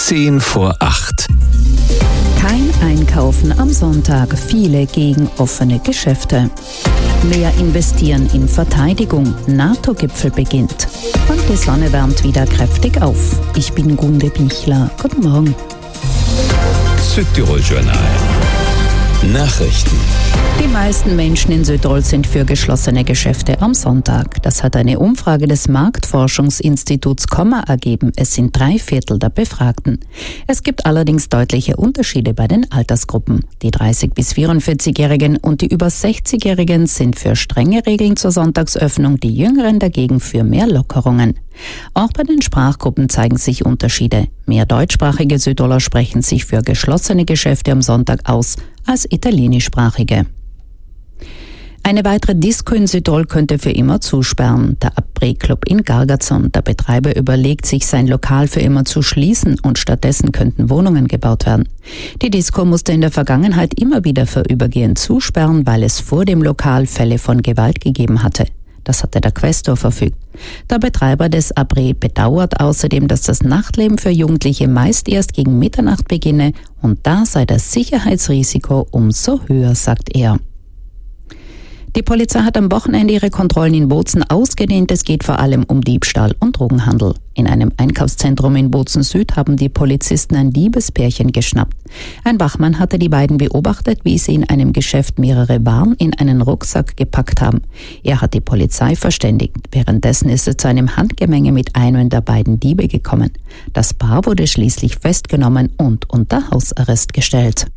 7:10. Kein Einkaufen am Sonntag, viele gegen offene Geschäfte. Mehr investieren in Verteidigung, NATO-Gipfel beginnt. Und die Sonne wärmt wieder kräftig auf. Ich bin Gunde Bichler. Guten Morgen. Südtirol-Journal. Nachrichten. Die meisten Menschen in Südtirol sind für geschlossene Geschäfte am Sonntag. Das hat eine Umfrage des Marktforschungsinstituts Comma ergeben. Es sind 3/4 der Befragten. Es gibt allerdings deutliche Unterschiede bei den Altersgruppen. Die 30- bis 44-Jährigen und die über 60-Jährigen sind für strenge Regeln zur Sonntagsöffnung, die Jüngeren dagegen für mehr Lockerungen. Auch bei den Sprachgruppen zeigen sich Unterschiede. Mehr deutschsprachige Südtiroler sprechen sich für geschlossene Geschäfte am Sonntag aus als italienischsprachige. Eine weitere Disco in Südtirol könnte für immer zusperren. Der Après-Club in Gargarzon. Der Betreiber überlegt sich, sein Lokal für immer zu schließen und stattdessen könnten Wohnungen gebaut werden. Die Disco musste in der Vergangenheit immer wieder vorübergehend zusperren, weil es vor dem Lokal Fälle von Gewalt gegeben hatte. Das hatte der Quästor verfügt. Der Betreiber des Après bedauert außerdem, dass das Nachtleben für Jugendliche meist erst gegen Mitternacht beginne und da sei das Sicherheitsrisiko umso höher, sagt er. Die Polizei hat am Wochenende ihre Kontrollen in Bozen ausgedehnt. Es geht vor allem um Diebstahl und Drogenhandel. In einem Einkaufszentrum in Bozen Süd haben die Polizisten ein Liebespärchen geschnappt. Ein Wachmann hatte die beiden beobachtet, wie sie in einem Geschäft mehrere Waren in einen Rucksack gepackt haben. Er hat die Polizei verständigt. Währenddessen ist es zu einem Handgemenge mit einem der beiden Diebe gekommen. Das Paar wurde schließlich festgenommen und unter Hausarrest gestellt.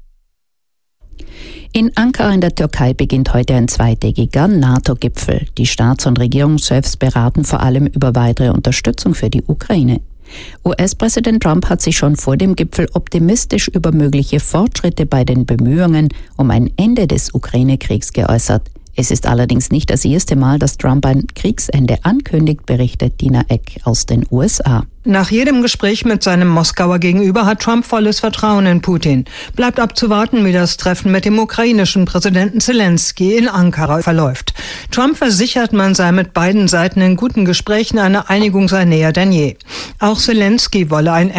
In Ankara in der Türkei beginnt heute ein zweitägiger NATO-Gipfel. Die Staats- und Regierungschefs beraten vor allem über weitere Unterstützung für die Ukraine. US-Präsident Trump hat sich schon vor dem Gipfel optimistisch über mögliche Fortschritte bei den Bemühungen um ein Ende des Ukraine-Kriegs geäußert. Es ist allerdings nicht das erste Mal, dass Trump ein Kriegsende ankündigt, berichtet Dina Eck aus den USA. Nach jedem Gespräch mit seinem Moskauer Gegenüber hat Trump volles Vertrauen in Putin. Bleibt abzuwarten, wie das Treffen mit dem ukrainischen Präsidenten Zelensky in Ankara verläuft. Trump versichert, man sei mit beiden Seiten in guten Gesprächen, eine Einigung sei näher denn je. Auch Zelensky wolle ein